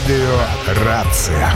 Радио «Рация».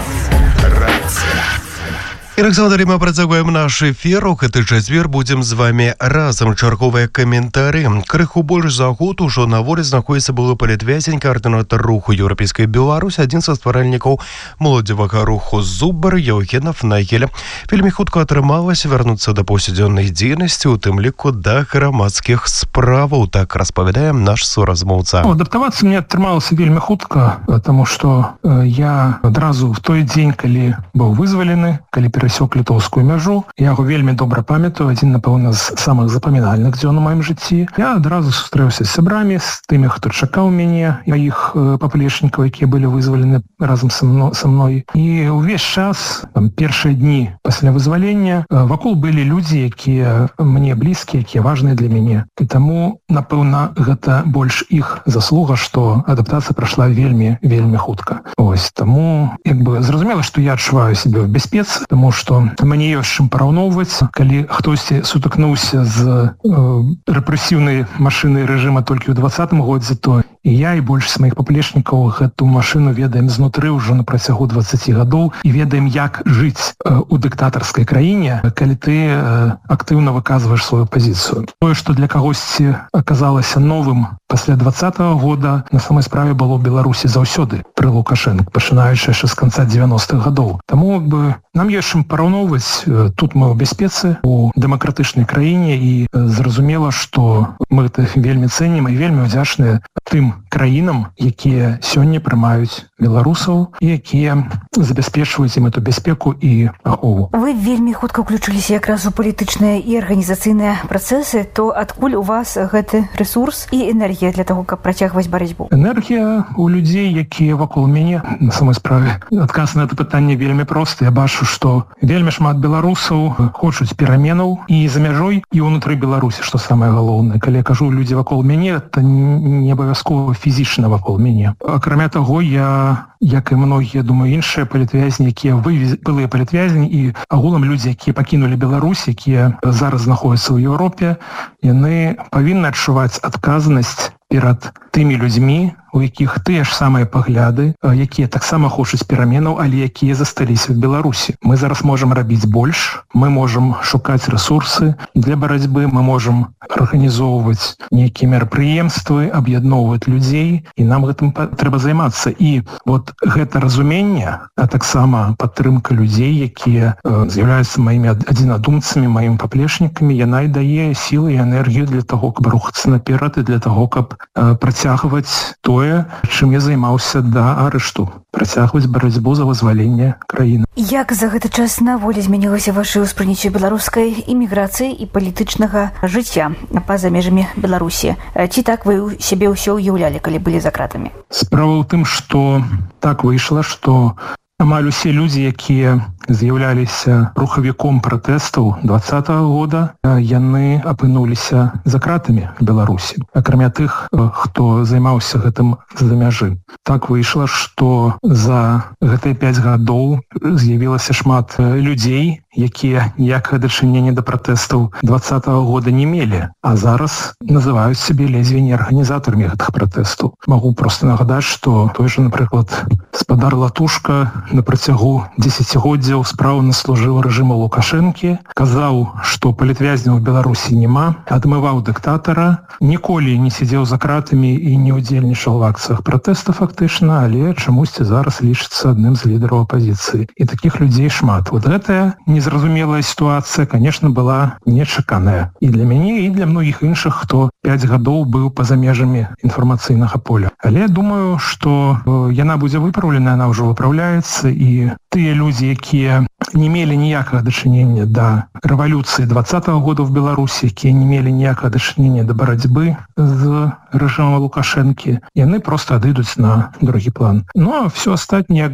І Александр, мы працягваем наш эфир. У гэты чацвер будзем з вами разам. Чарговыя каментары. Крыху больш за год ужо на волі знаходзіцца былы палітвязень, каардынатар руху «Еўрапейская Беларусь», адзін са стваральнікаў моладзевага руху «Зубар» Еўген Нагель. Вельмі хутка атрымалася вярнуцца да паўсядзённай дзейнасці, у тым ліку да грамадскіх справаў. Так распавядае наш суразмоўца. Адаптавацца мне атрымалася вельмі хутка, потому что я адразу в той дзень, калі быў вызвалены, калі перасек літоўскую мяжу. Я яго вельмі добра памятаю, адзін, напэўна, з самых запамінальных дзён у маім жыцці. Я адразу сустрэўся з сябрамі, з тымі, хто чакаў мяне, маіх паплечнікаў, якія былі вызвалены разам са мной. І ўвесь час, першыя дні пасля вызвалення, вакол былі людзі, якія мне блізкія, якія важныя для мяне. І таму, напэўна, гэта больш іх заслуга, што адаптацыя прайшла вельмі хутка. Ось, таму, зразумела, што я адчуваю сябе в бяспецы, таму што мне ёсць чым параўноўваць. Калі хтосьці сутыкнуўся з рэпрэсіўнай машынай рэжыма толькі ў 2020 годзе, то і я, і большасць маіх паплечнікаў гэту машыну ведаем знутры ўжо на працягу 20 гадоў і ведаем, як жыць у дыктатарскай краіне, калі ты актыўна выказваеш сваю пазіцыю. Тое, што для кагосьці аказалася новым пасля 2020 года, на самой справе было ў Беларусі заўсёды пры Лукашэнку, пачынаючы яшчэ з канца 90-х гадоў. Таму нам ёсць чым параўноўваць. Тут мы ў бяспецы, у дэмакратычнай краіне, і зразумела, што мы гэта вельмі цэнім і вельмі ўдзячныя тым краінам, якія сёння прымаюць беларусаў і якія забяспечваюць ім эту бяспеку і ахову. Вы вельмі хутка ўключыліся якраз у палітычныя і арганізацыйныя працэсы. То адкуль у вас гэты рэсурс і энергія для таго, каб працягваць барацьбу? Энергія у людзей, якія вакол мяне. На самой справе адказ на гэта пытанне вельмі просты. Я бачу, што вельмі шмат беларусаў хочуць пераменаў і за мяжой, і ўнутры Беларусі, што самае галоўнае. Калі я кажу людзі вакол мяне, то не абавязкова фізічна вакол мяне. Акрамя таго, я, як і многія, думаю, іншыя палітвязні, якія былыя палітвязні, і агулам людзі, якія пакінулі Беларусь, якія зараз знаходзяцца ў Еўропе, яны павінны адчуваць адказнасць перад тымі людзьмі, у якіх тыя ж самыя пагляды, якія таксама хочуць пераменаў, але якія засталіся в Беларусі. Мы зараз можам рабіць больш, мы можам шукаць рэсурсы для барацьбы, мы можам арганізоўваць нейкія мерапрыемствы, аб'ядноўваць людзей, і нам гэтым трэба займацца. І вот гэта разуменне, а таксама падтрымка людзей, якія з'яўляюцца маімі адзінадумцамі, маімі паплечнікамі, яна і дае сілы і энергію для таго, каб рухацца наперад, і для таго, каб працягваць тое, чым я займаўся да арышту. Працягваць барацьбу за вызваленне краіны. Як за гэты час на волі змянілася ваша ўспрыняцце беларускай іміграцыі і палітычнага жыцця па-за межамі Беларусі? Ці так вы сябе ўсё ўяўлялі, калі былі за кратамі? Справа ў тым, што так выйшла, што амаль усе людзі, якія з'яўляліся рухавіком пратэстаў 2020 года, яны апынуліся за кратамі в Беларусі. Акрамя тых, хто займаўся гэтым з-за мяжы. Так выйшла, што за гэтыя 5 гадоў з'явілася шмат людзей, якія ніякага дачынення да пратэстаў 2020 года не мелі, а зараз называюць сябе ледзьве не арганізатарамі гэтых пратэстаў. Магу проста нагадаць, што той жа, напрыклад, спадар Латушка на працягу 10годдзяў спраўна служыў рэжыму Лукашэнкі, казаў, што палітвязняў у Беларусі няма, адмываў дыктатара, ніколі не сидзеў за кратамі і не ўдзельнічаў в акцыях пратэста фактычна, але чамусьці зараз лічыцца адным з лідараў апазіцыі. І такіх людзей шмат. Вот гэтая незразумелая сітуацыя, конечно, была нечаканая і для мяне, і для многіх іншых, хто 5 гадоў быў па-за межамі інфармацыйнага поля. Але я думаю, што яна будзе выпраўлена, яна ўжо выпраўляецца, і тыя людзі, якія не мелі ніякага дачынення да рэвалюцыі 2020 года в Беларусі, якія не мелі ніякага дачынення да барацьбы з рэжымам Лукашэнкі, яны проста адыдуць на другі план. Ну, а все астатняе,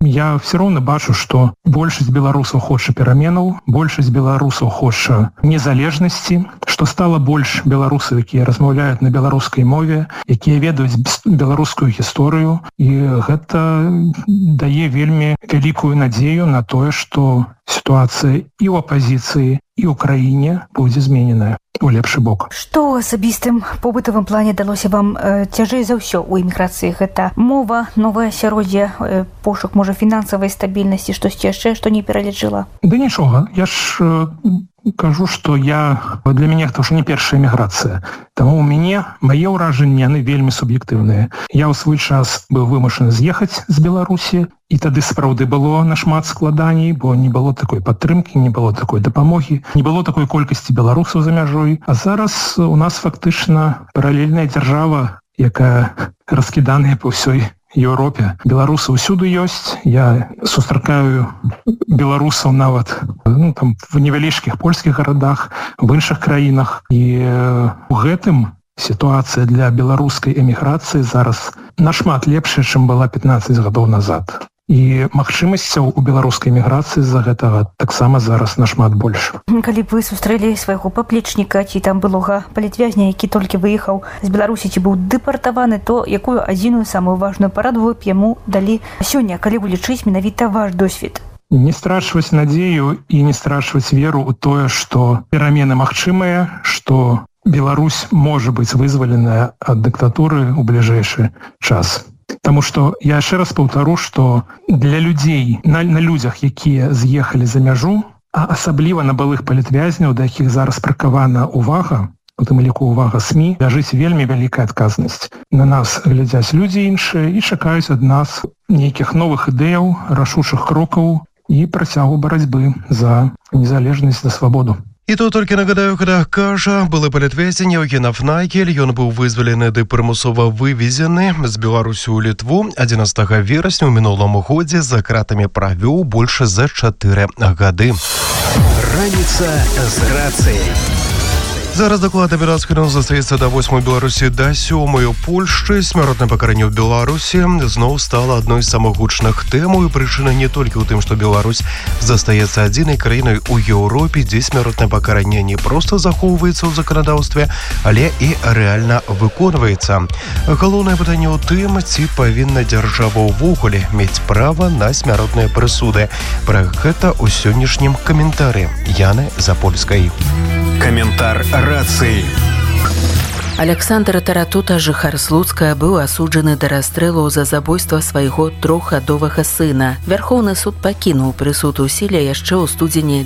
я все роўна бачу, што большасць беларусаў хоча пераменаў, большасць беларусаў хоча незалежнасці, што стала больш беларусаў, якія размаўляюць на беларускай мове, якія ведаюць беларускую гісторыю, і гэта дае вельмі вялікую надзею на тое, што сітуацыя і ў апазіцыі, і ў краіне будзе змененая у лепшы бок. Што ў асабістым побытавым плане далося вам цяжэй за ўсё ў эміграцыі? Гэта мова, новае асяроддзе, пошук, можа, фінансавай стабільнасці, штосьці яшчэ, што не пералічыла? Да нічога, я ж кажу, што для мяне гэта ўжо не першая эміграцыя. Таму ў мяне мае ўражанні, яны вельмі суб'ектыўныя. Я ў свой час быў вымушаны з'ехаць з Беларусі, і тады сапраўды было нашмат складаней, бо не было такой падтрымкі, не было такой дапамогі, не было такой колькасці беларусаў за мяжой. А зараз у нас фактычна паралельная дзяржава, якая раскіданая па ўсёй Еўропе. Беларусы ўсюды ёсць. Я сустракаю беларусаў нават там в невялічкіх польскіх гарадах, в іншых краінах. І у гэтым сітуацыя для беларускай эміграцыі зараз нашмат лепшая, чым была 15 гадоў назад. І магчымасцяў у беларускай эміграцыі з-за гэтага таксама зараз нашмат больш. Калі б вы сустрэлі свайго паплечніка ці там былога палітвязня, які толькі выехаў з Беларусі, ці быў дэпартаваны, то якую адзіную самую важную параду вы б яму далі сёння, калі вы лічыць менавіта ваш досвед? Не страчваць надзею і не страчваць веру ў тое, што перамены магчымыя, што Беларусь можа быць вызваленая ад дыктатуры ў бліжэйшы час. Таму што я яшчэ раз паўтару, што для людзей, на людзях, якія з'ехалі за мяжу, а асабліва на былых палітвязняў, да якіх зараз прыкавана ўвага, у тым ліку ўвага СМІ, ляжыць вельмі вялікая адказнасць. На нас глядзяць людзі іншыя і чакаюць ад нас нейкіх новых ідэяў, рашучых крокаў і працягу барацьбы за незалежнасць, за свабоду. І то толькі нагадаю, когда кажа, былы палітвязень Евген Фнайкель, ён быў вызвалены ды прымусова вывезены з Беларусі ў Літву 11 верасня ў мінулым годзе, за кратамі правёў больш за 4 гады. Раніца з рацыяй. Зараз дакладна беларускі рынок застаецца да 8 Беларусі, да 7 у Польшчы. Смяротнае пакаранне ў Беларусі зноў стала адной з самых гучных тэмаў, і прычына не толькі ў тым, што Беларусь застаецца адзінай краінай у Еўропе, дзе смяротнае пакаранне не проста захоўваецца ў заканадаўстве, але і рэальна выконваецца. Галоўнае пытанне ў тым, ці павінна дзяржава ўвогуле мець права на смяротныя прысуды. Пра гэта ў сённяшнім каментары Яны Запольскай. Каментар рацыі. Александр Таратута, жыхар Слуцка, быў асуджаны да расстрэлу за забойства свайго 3гадовага сына. Вярхоўны суд пакінуў прысуд у сіле яшчэ ў студзені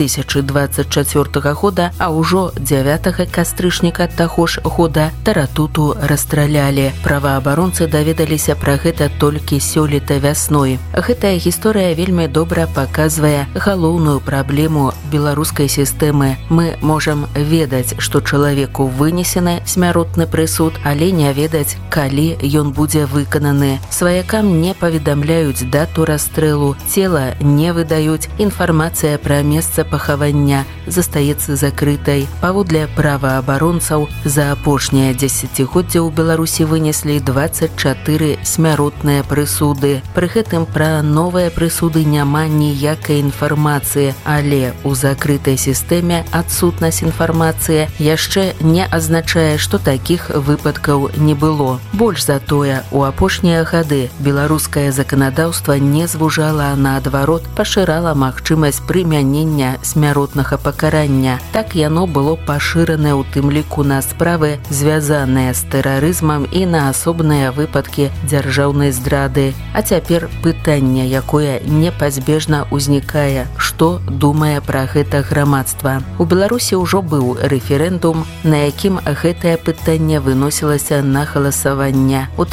2024 года, а ўжо 9 кастрычніка таго ж года Таратуту расстралялі. Праваабаронцы даведаліся пра гэта толькі сёлета вясной. Гэтая гісторыя вельмі добра паказвае галоўную праблему беларускай сістэмы. Мы можам ведаць, што чалавеку вынесены смяротны прысуд, але не ведаць, калі ён будзе выкананы. Сваякам не паведамляюць дату расстрэлу, цела не выдаюць, інфармацыя пра месца пахавання застаецца закрытай. Паводле праваабаронцаў, за апошняе дзесяцігоддзе ў Беларусі вынеслі 24 смяротныя прысуды. Пры гэтым пра новыя прысуды няма ніякай інфармацыі, але ў закрытай сістэме адсутнасць інфармацыі яшчэ не азначае, што такіх выпадкаў не было. Больш за тое, у апошнія гады беларускае заканадаўства не звужала, а наадварот пашырала магчымасць прымянення смяротнага пакарання. Так яно было пашырана ў тым ліку на справы, звязаныя з тэрарызмам, і на асобныя выпадкі дзяржаўнай здрады. А цяпер пытанне, якое непазбежна ўзнікае: што думае пра гэта грамадства? У Беларусі ўжо быў рэферэндум, на якім гэтае пытанне выносілася на галасаванне. У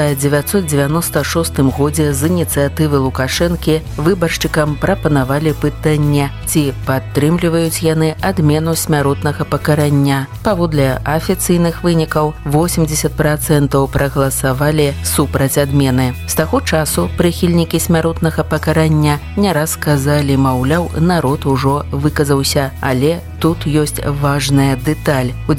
1996 годзе з ініцыятывы Лукашэнкі выбаршчыкам прапанавалі пытанне, ці падтрымліваюць яны адмену смяротнага пакарання. Паводле афіцыйных вынікаў 80% прагаласавалі супраць адмены. З таго часу прыхільнікі смяротнага пакарання не раз казалі, маўляў, народ ужо выказаўся, але тут ёсць важная дэталь. У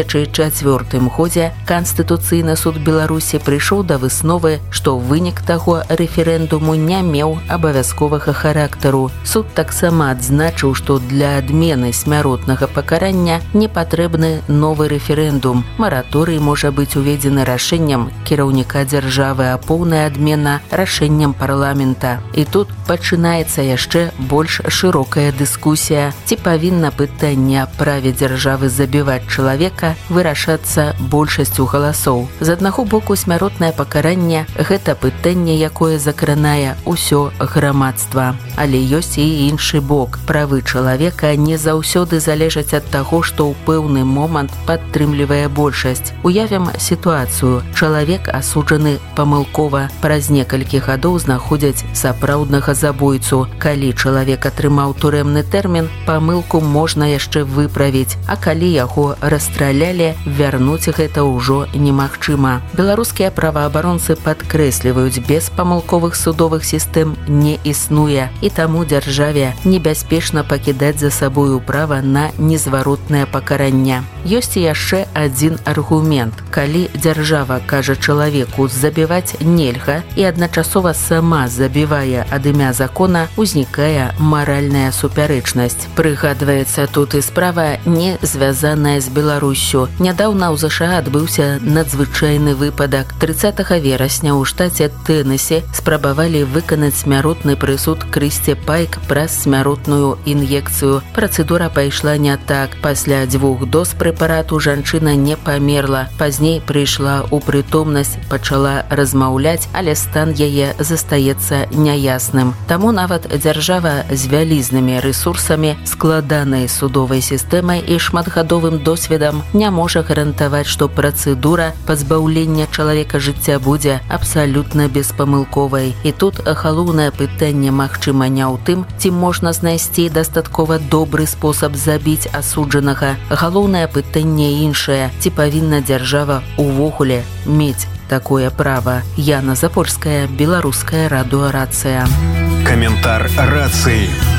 2004 годзе Канстытуцыйны суд Беларусі прыйшоў да высновы, што вынік таго рэферэндуму не меў абавязковага характару. Суд таксама адзначыў, што для адмены смяротнага пакарання не патрэбны новы рэферэндум. Мараторый можа быць уведзены рашэннем кіраўніка дзяржавы, а поўная адмена рашэннем парламента. І тут пачынаецца яшчэ больш шырокая дыскусія, ці павінна пытанне аб праве дзяржавы забіваць чалавека вырашацца большасцю галасоў. З аднаго боку, смяротнае пакаранне – гэта пытанне, якое закранае ўсё грамадства. Але ёсць і іншы бок. Правы чалавека не заўсёды залежаць ад таго, што ў пэўны момант падтрымлівае большасць. Уявім сітуацыю. Чалавек асуджаны памылкова. Праз некалькі гадоў знаходзяць сапраўднага забойцу. Калі чалавек атрымаў турэмны тэрмін, памылку можна яшчэ выправіць, а калі яго расстралялі, вярнуць гэта ўжо немагчыма. Беларускія праваабаронцы падкрэсліваюць, без памылковых судовых сістэм не існуе, і таму дзяржаве небяспечна пакідаць за сабою права на незваротнае пакаранне. Ёсць і яшчэ адзін аргумент. Калі дзяржава кажа чалавеку забіваць нельга і адначасова сама забівае ад імя закона, узнікае маральная супярэчнасць. Прыгадваецца тут і справа, не звязаная з Беларуссю. Нядаўна ў ЗША адбыўся надзвычайны выпадак. 30 верасня ў штаце Тэннесі спрабавалі выканаць смяротны прысуд Крысце Пайк праз смяротную ін'екцыю. Працэдура пайшла не так. Пасля 2 доз прэпарату жанчына не памерла. Пазней прыйшла ў прытомнасць, пачала размаўляць, але стан яе застаецца няясным. Таму нават дзяржава з вялізнымі рэсурсамі, складанай судовай сістэмай і шматгадовым досведам не можа гарантаваць, што працэдура пазбаўлення чалавека жыцця будзе абсалютна беспамылковай. І тут галоўнае пытанне, магчыма, не ў тым, ці можна знайсці дастаткова добры спосаб забіць асуджанага. Галоўнае пытанне іншае, ці павінна дзяржава увогуле мець такое права. Яна Запорская, Беларуская радыё Рацыя. Каментар рацыі.